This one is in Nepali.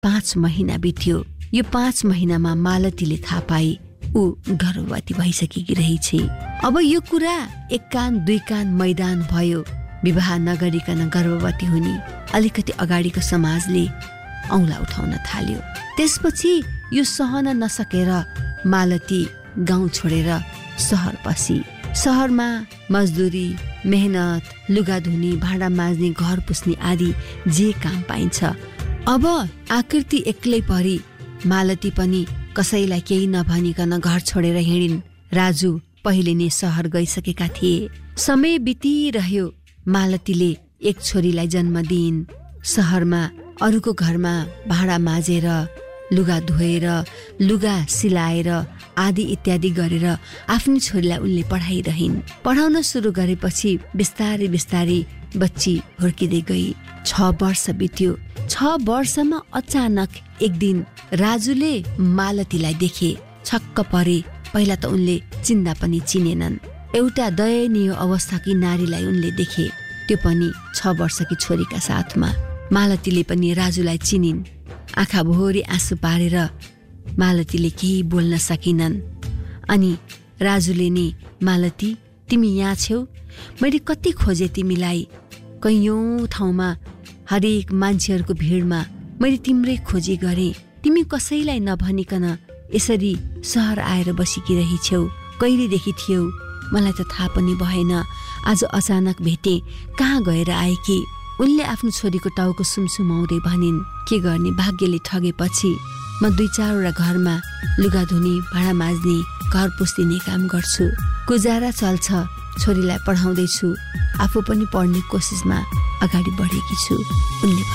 5 महिना बित्यो। यो 5 महिनामा मालतीले थाहा पाए ऊ गर्भवती भइसकेकी रहेछ। अब यो कुरा 1 कान 2 कान मैदान भयो। विवाह नगरिकन गर्भवती हुने अलिकति अगाडिको समाजले औंला उठाउन थाल्यो। त्यसपछि यो सहन नसकेर मालती गाउँ छोडेर शहर पसी। शहरमा मजदुरी, मेहनत, लुगा धुनी, भाँडा माझ्ने, घर पुस्ने आदि जे काम पाइन्छ। अब आकृति एक्लै परी। मालती पनि कसैलाई केही नभनिकन घर छोडेर हिँडिन्। राजु पहिले नै शहर गइसकेका थिए। समय बितिरह्यो। मालतीले एक छोरीलाई जन्म दिइन्। शहरमा अरूको घरमा भाँडा माझेर, लुगा धोएर, लुगा सिलाएर आदि इत्यादि गरेर आफ्नो छोरीलाई उनले पढाइरहिन्। पढाउन सुरु गरेपछि बिस्तारै बिस्तारै बच्ची हुर्किँदै गई। 6 वर्ष बित्यो। 6 वर्षमा अचानक एक दिन राजुले मालतीलाई देखे। छक्क परे। पहिला त उनले चिन्दा पनि चिनेनन्। एउटा दयनीय अवस्थाकी नारीलाई उनले देखे, त्यो पनि 6 वर्षकी छोरीका साथमा। मालतीले पनि राजुलाई चिनिन्। आँखा भोरी आँसु पारेर मालतीले केही बोल्न सकिनन्। अनि राजुले नि, मालती तिमी यहाँ छेउ, मैले कति खोजे तिमीलाई। कैयौं ठाउँमा हरेक मान्छेहरूको भिडमा मैले तिम्रै खोजी गरेँ। तिमी कसैलाई नभनिकन यसरी शहर आएर बसेकी रहिछेउ। कहिलेदेखि थियौ मलाई त थाहा पनि भएन। आज अचानक भेटे, कहाँ गएर आएकी? उनले आफ्नो छोरीको टाउको सुमसुमाउँदै भनिन्, के गर्ने, भाग्यले ठगेपछि म 2-4 वटा घरमा लुगा धुने, भाँडा माझ्ने, घर पुस्दिने काम गर्छु। गुजारा चल्छ। छोरीलाई पढाउँदैछु। आफू पनि पढ्ने कोसिसमा अगाडि बढेकी छु। उनले